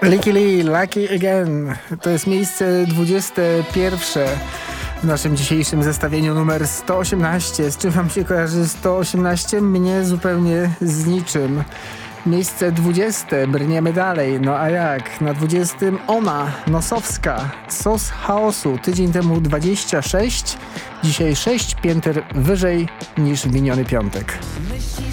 Licky Lee, Lucky Again. To jest miejsce 21 w naszym dzisiejszym zestawieniu numer 118. Z czym wam się kojarzy 118? Mnie zupełnie z niczym. Miejsce 20. Brniemy dalej. No a jak? Na 20 ona, Nosowska. Sos chaosu. Tydzień temu 26. Dzisiaj 6 pięter wyżej niż w miniony piątek.